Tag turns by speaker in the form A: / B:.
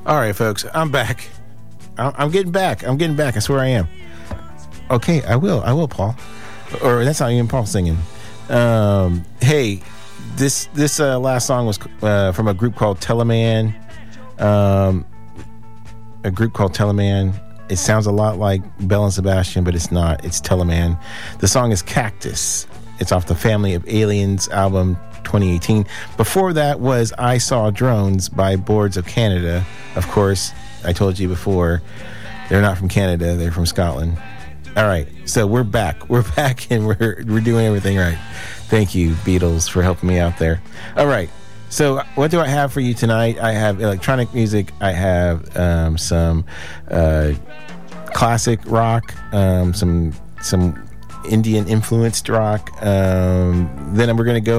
A: All right, folks, I'm back. I'm getting back. I swear I am. Okay, I will, Paul. Or that's not even Paul singing. Hey, this last song was from a group called Teleman. It sounds a lot like Belle and Sebastian, but it's not. It's Teleman. The song is Cactus. It's off the Family of Aliens album 2018. Before that was I Saw Drones by Boards of Canada. Of course, I told you before, they're not from Canada. They're from Scotland. All right, so we're back. We're back, and we're doing everything right. Thank you, Beatles, for helping me out there. All right. So what do I have for you tonight? I have electronic music. I have some classic rock, some Indian influenced rock. Then we're going to go